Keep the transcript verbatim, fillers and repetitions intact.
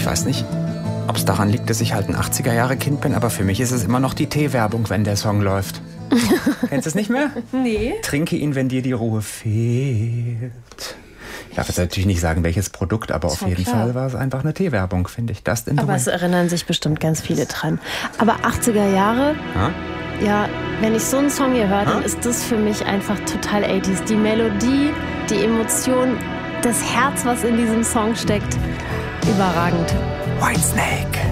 Ich weiß nicht, ob es daran liegt, dass ich halt ein achtziger-Jahre-Kind bin, aber für mich ist es immer noch die Teewerbung, wenn der Song läuft. Kennst du es nicht mehr? Nee. Trinke ihn, wenn dir die Ruhe fehlt. Ich darf jetzt natürlich nicht sagen, welches Produkt, aber auf jeden klar. Fall war es einfach eine Teewerbung, finde ich. Das in the aber way. Es erinnern sich bestimmt ganz viele dran. Aber achtziger Jahre, ha? Ja, wenn ich so einen Song hier höre, dann ist das für mich einfach total achtziger. Die Melodie, die Emotion, das Herz, was in diesem Song steckt, überragend. Whitesnake.